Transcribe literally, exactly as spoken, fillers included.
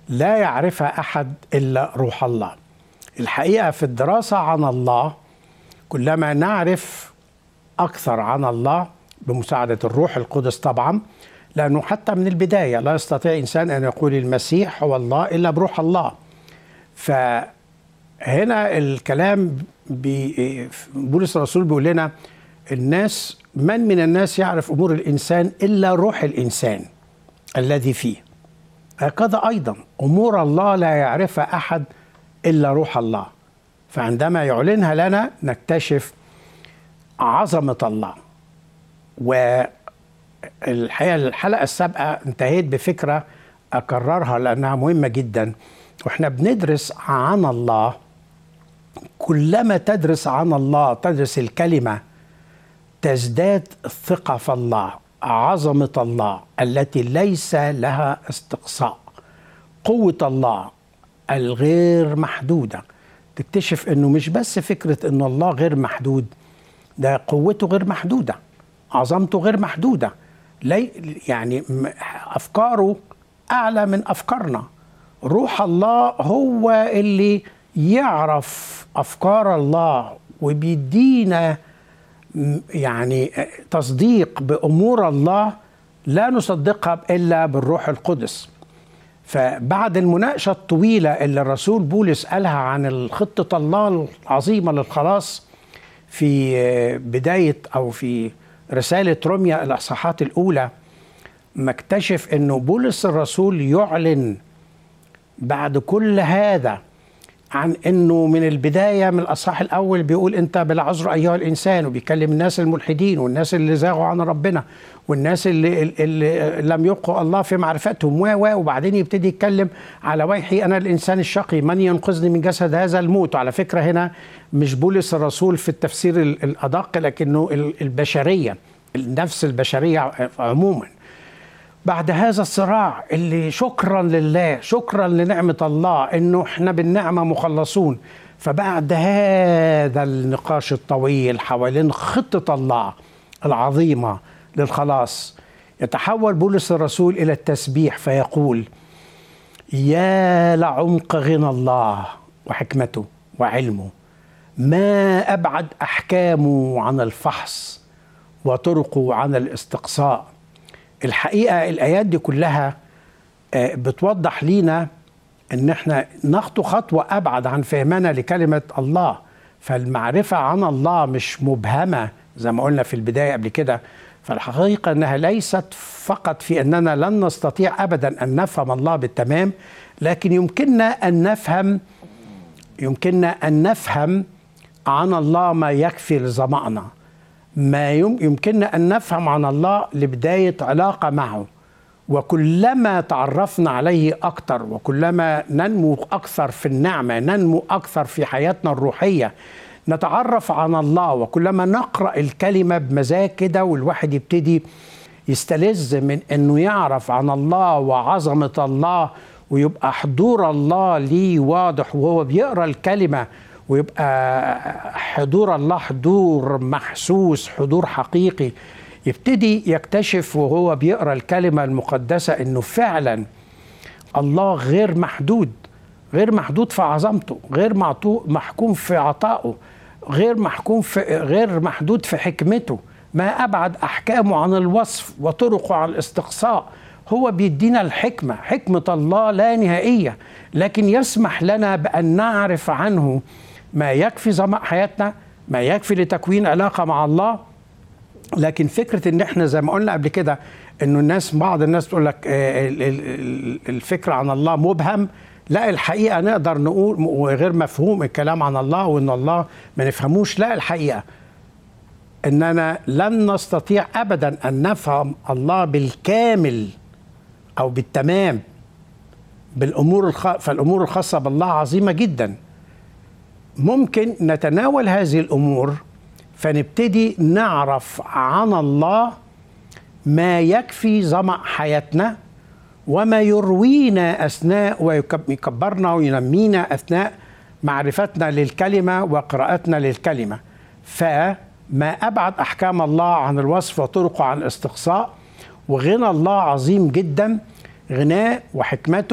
لا يعرفها أحد إلا روح الله. الحقيقة في الدراسة عن الله كلما نعرف أكثر عن الله بمساعدة الروح القدس طبعا، لأنه حتى من البداية لا يستطيع إنسان أن يقول المسيح هو الله إلا بروح الله. فهنا الكلام بولس الرسول بيقول لنا الناس من من الناس يعرف أمور الإنسان إلا روح الإنسان الذي فيه. هكذا أيضا أمور الله لا يعرفها أحد إلا روح الله. فعندما يعلنها لنا نكتشف عظمة الله. والحقيقة الحلقة السابقة انتهيت بفكرة أكررها لأنها مهمة جدا. وإحنا بندرس عن الله، كلما تدرس عن الله تدرس الكلمة تزداد الثقة في الله، عظمة الله التي ليس لها استقصاء، قوة الله الغير محدودة. تكتشف أنه مش بس فكرة أن الله غير محدود، ده قوته غير محدودة، عظمته غير محدودة، يعني أفكاره أعلى من أفكارنا. روح الله هو اللي يعرف أفكار الله وبيدينا يعني تصديق بأمور الله لا نصدقها إلا بالروح القدس. فبعد المناقشة الطويلة اللي الرسول بولس قالها عن خطة الله العظيمة للخلاص في بداية أو في رسالة روميا الأصحاحات الأولى، مكتشف أنه بولس الرسول يعلن بعد كل هذا عن أنه من البداية من الأصحاح الأول بيقول أنت بالعذر أيها الإنسان، وبيكلم الناس الملحدين والناس اللي زاغوا عن ربنا والناس اللي, اللي لم يبقوا الله في معرفتهم و وبعدين يبتدي يتكلم على ويحي أنا الإنسان الشقي من ينقذني من جسد هذا الموت. وعلى فكرة هنا مش بولس الرسول في التفسير الأدق، لكنه البشرية، النفس البشرية عموما. بعد هذا الصراع اللي شكرا لله، شكرا لنعمة الله انه احنا بالنعمة مخلصون، فبعد هذا النقاش الطويل حوالين خطة الله العظيمة للخلاص يتحول بولس الرسول الى التسبيح فيقول يا لعمق غنى الله وحكمته وعلمه، ما أبعد أحكامه عن الفحص وطرقه عن الاستقصاء. الحقيقة الآيات دي كلها بتوضح لينا أن احنا نخطو خطوة أبعد عن فهمنا لكلمة الله. فالمعرفة عن الله مش مبهمة زي ما قلنا في البداية قبل كده. فالحقيقة أنها ليست فقط في أننا لن نستطيع أبدا أن نفهم الله بالتمام، لكن يمكننا أن نفهم يمكننا أن نفهم عن الله ما يكفي لظمأنا، ما يمكننا أن نفهم عن الله لبداية علاقة معه. وكلما تعرفنا عليه أكتر وكلما ننمو أكثر في النعمة، ننمو أكثر في حياتنا الروحية، نتعرف عن الله. وكلما نقرأ الكلمة بمزاج كده والواحد يبتدي يستلذ من أنه يعرف عن الله وعظمة الله، ويبقى حضور الله ليه واضح وهو بيقرأ الكلمة، ويبقى حضور الله حضور محسوس، حضور حقيقي. يبتدي يكتشف وهو بيقرأ الكلمة المقدسة أنه فعلا الله غير محدود، غير محدود في عظمته، غير محكوم في عطائه، غير محكوم في غير محدود في حكمته، ما أبعد أحكامه عن الوصف وطرقه عن الاستقصاء. هو بيدينا الحكمة، حكمة الله لا نهائية، لكن يسمح لنا بأن نعرف عنه ما يكفي ظمأ حياتنا، ما يكفي لتكوين علاقة مع الله. لكن فكرة ان احنا زي ما قلنا قبل كده انه الناس بعض الناس تقول لك الفكرة عن الله مبهم، لا الحقيقة نقدر نقول غير مفهوم الكلام عن الله وان الله ما نفهموش. لا الحقيقة اننا لن نستطيع ابدا ان نفهم الله بالكامل او بالتمام بالامور الخ... فالامور الخاصة بالله عظيمة جدا. ممكن نتناول هذه الأمور فنبتدي نعرف عن الله ما يكفي ظمأ حياتنا وما يروينا أثناء ويكبرنا وينمينا أثناء معرفتنا للكلمة وقراءتنا للكلمة. فما أبعد أحكام الله عن الوصف وطرقه عن الاستقصاء. وغنى الله عظيم جدا، غناه وحكمته